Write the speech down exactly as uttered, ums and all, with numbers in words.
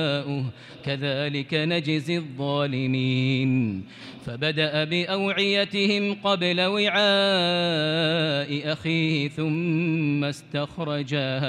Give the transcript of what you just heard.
كذلك نجزي الظالمين فبدأ بأوعيتهم قبل وعاء أخيه ثم استخرجها